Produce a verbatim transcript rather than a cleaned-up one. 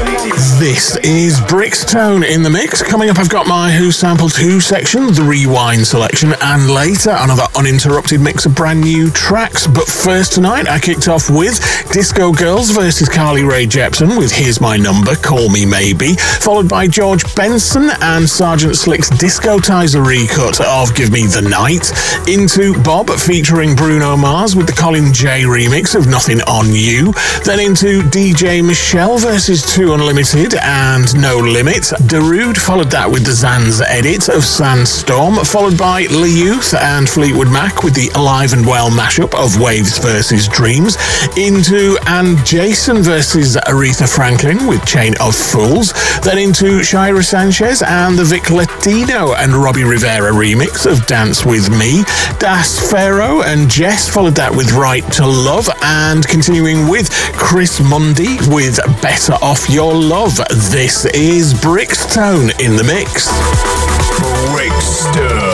This is Brixtone in the mix. Coming up, I've got my Who Sampled Who section, the rewind selection, and later another uninterrupted mix of brand new tracks. But first tonight, I kicked off with Disco Girls versus Carly Rae Jepsen with Here's My Number, Call Me Maybe, followed by George Benson and Sergeant Slick's Discotizer recut of Give Me the Night, into Bob featuring Bruno Mars with the Colin J remix of Nothing on You, then into D J Michelle versus Two Unlimited and No Limit. Darude followed that with the Zanz edit of Sandstorm, followed by Lee Youth and Fleetwood Mac with the Alive and Well mashup of Waves versus Dreams, into And Jason versus Aretha Franklin with Chain of Fools, then into Shira Sanchez and the Vic Latino and Robbie Rivera remix of Dance With Me. Das Pharaoh and Jess followed that with Right to Love, and continuing with Chris Mundy with Better Off Your Love. This is Brixtone in the mix.